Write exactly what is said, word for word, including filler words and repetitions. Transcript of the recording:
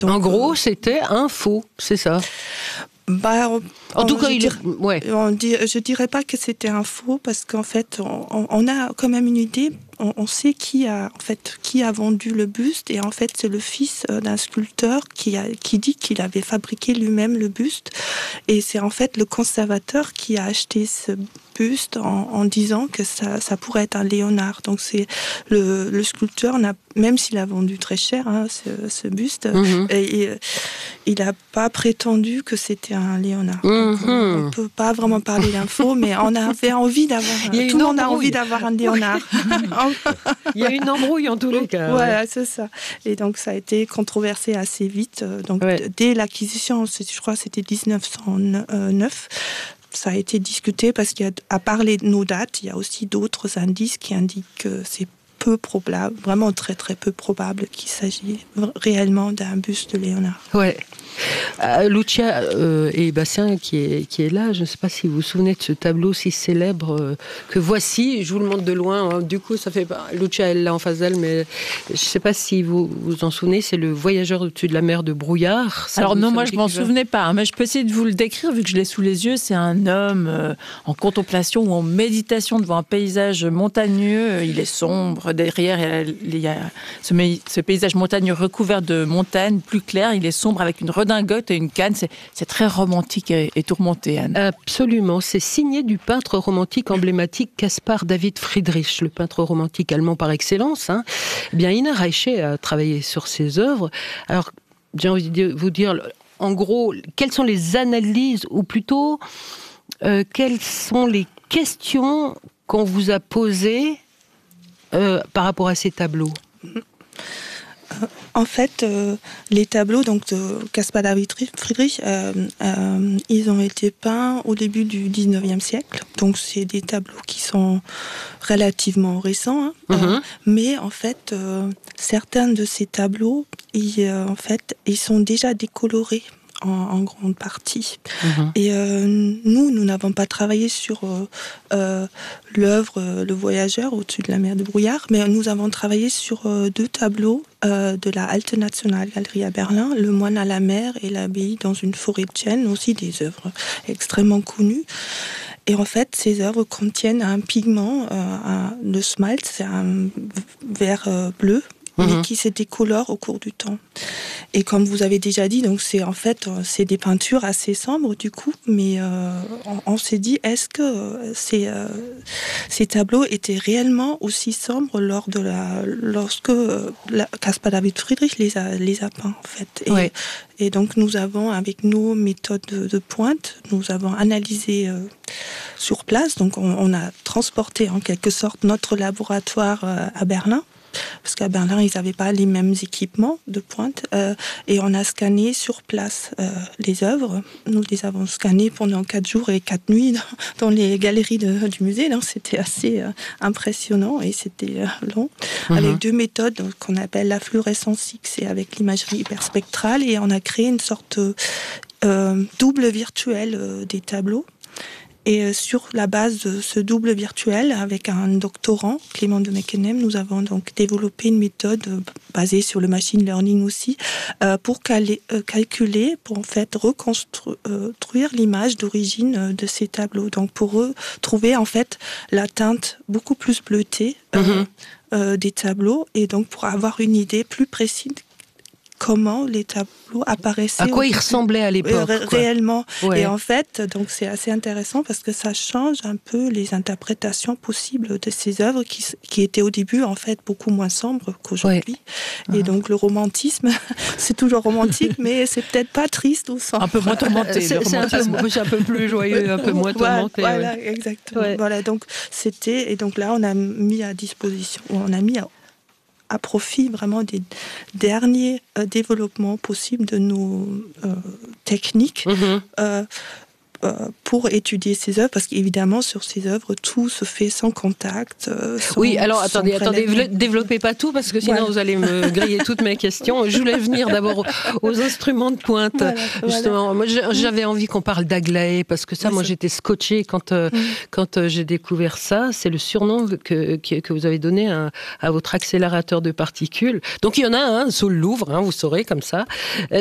Donc, en gros, euh, c'était un faux, c'est ça. Bah, on, En tout on, cas, je il dirais, est... ouais. on dit, je dirais pas que c'était un faux parce qu'en fait, on, on a quand même une idée. On, on sait qui a, en fait, qui a vendu le buste et en fait, c'est le fils d'un sculpteur qui, a, qui dit qu'il avait fabriqué lui-même le buste et c'est en fait le conservateur qui a acheté ce buste en, en disant que ça, ça pourrait être un Léonard. Donc c'est le, le sculpteur, n'a, même s'il a vendu très cher hein, ce, ce buste, Mm-hmm. et, et, il n'a pas prétendu que c'était un Léonard. Mm-hmm. Donc, on ne peut pas vraiment parler d'un faux, mais on avait envie d'avoir. Tout le monde a envie d'avoir un Léonard. Il y a une embrouille en tous les cas. Voilà, ouais. c'est ça. Et donc ça a été controversé assez vite. Donc Ouais. dès l'acquisition, je crois que c'était dix-neuf cent neuf. Ça a été discuté parce qu'à part les, nos dates, il y a aussi d'autres indices qui indiquent que c'est peu probable, vraiment très très peu probable qu'il s'agit réellement d'un buste de Léonard. Ouais. Euh, Lucia euh, et Bastien qui est, qui est là, je ne sais pas si vous vous souvenez de ce tableau si célèbre euh, que voici, je vous le montre de loin, hein. Du coup ça fait pas... Lucia elle l'a en face d'elle, mais je ne sais pas si vous vous en souvenez, c'est le voyageur au-dessus de la mer de Brouillard. Ça Alors vous, non, ça moi vous je dit m'en quelque chose souvenais pas, hein, mais je peux essayer de vous le décrire vu que je l'ai sous les yeux. C'est un homme euh, en contemplation ou en méditation devant un paysage montagneux. Il est sombre, derrière il y a, il y a ce, ce paysage montagneux recouvert de montagnes plus claires. Il est sombre avec une redingote et une canne. C'est, c'est très romantique et, et tourmenté, Anne. Absolument, c'est signé du peintre romantique emblématique Caspar David Friedrich, le peintre romantique allemand par excellence. Hein. Eh bien, Ina Reiche a travaillé sur ses œuvres. Alors, j'ai envie de vous dire, en gros, quelles sont les analyses, ou plutôt, euh, quelles sont les questions qu'on vous a posées euh, par rapport à ces tableaux ? En fait, euh, les tableaux donc, de Caspar David Friedrich, euh, euh, ils ont été peints au début du dix-neuvième siècle. Donc, c'est des tableaux qui sont relativement récents. Hein, mm-hmm. euh, mais en fait, euh, certains de ces tableaux, ils, euh, en fait, ils sont déjà décolorés. En, en grande partie. Mmh. Et euh, nous, nous n'avons pas travaillé sur euh, euh, l'œuvre euh, Le Voyageur au-dessus de la mer de Brouillard, mais nous avons travaillé sur euh, deux tableaux euh, de la Alte Nationalgalerie à Berlin, Le Moine à la mer et L'Abbaye dans une forêt de chêne, aussi des œuvres extrêmement connues. Et en fait, ces œuvres contiennent un pigment, euh, un, le smalt, c'est un vert euh, bleu, mais mmh. qui se décolore au cours du temps. Et comme vous avez déjà dit, donc c'est en fait c'est des peintures assez sombres du coup, mais euh, on, on s'est dit est-ce que ces euh, ces tableaux étaient réellement aussi sombres lors de la lorsque euh, la, Caspar David Friedrich les a les a peints en fait. Et, ouais. et donc nous avons avec nos méthodes de, de pointe, nous avons analysé euh, sur place, donc on, on a transporté en quelque sorte notre laboratoire euh, à Berlin. Parce qu'à Berlin, ils n'avaient pas les mêmes équipements de pointe. Euh, et on a scanné sur place euh, les œuvres. Nous les avons scannées pendant quatre jours et quatre nuits dans, dans les galeries de, du musée. Donc, c'était assez euh, impressionnant et c'était euh, long. Mm-hmm. Avec deux méthodes donc, qu'on appelle la fluorescence X et avec l'imagerie hyperspectrale. Et on a créé une sorte de euh, double virtuel euh, des tableaux. Et sur la base de ce double virtuel, avec un doctorant, Clément de Meckenem, nous avons donc développé une méthode basée sur le machine learning aussi, euh, pour caler, euh, calculer, pour en fait reconstruire l'image d'origine de ces tableaux. Donc pour retrouver en fait la teinte beaucoup plus bleutée euh, mm-hmm. euh, des tableaux et donc pour avoir une idée plus précise comment les tableaux apparaissaient. À quoi ils ressemblaient à l'époque. Ré- réellement. Ouais. Et en fait, donc c'est assez intéressant parce que ça change un peu les interprétations possibles de ces œuvres qui, qui étaient au début en fait beaucoup moins sombres qu'aujourd'hui. Ouais. Et uh-huh. donc le romantisme, c'est toujours romantique, mais c'est peut-être pas triste au sens. Un peu moins tourmenté. c'est, c'est, un peu, c'est un peu plus joyeux, un peu moins tourmenté. Voilà, ouais. exactement. Ouais. Voilà, donc c'était et donc là on a mis à disposition, on a mis à à profit vraiment des derniers euh, développements possibles de nos euh, techniques, mm-hmm. euh, euh, pour étudier ces œuvres, parce qu'évidemment, sur ces œuvres, tout se fait sans contact. Euh, sans, oui, alors attendez, attendez, développez pas tout, parce que sinon voilà. vous allez me griller toutes mes questions. Je voulais venir d'abord aux instruments de pointe. Voilà, justement, voilà. Moi, j'avais envie qu'on parle d'Aglaé, parce que ça, oui, moi, j'étais scotchée quand, euh, mmh. quand euh, j'ai découvert ça. C'est le surnom que, que, que vous avez donné à, à votre accélérateur de particules. Donc, il y en a un hein, sous le Louvre, hein, vous saurez, comme ça.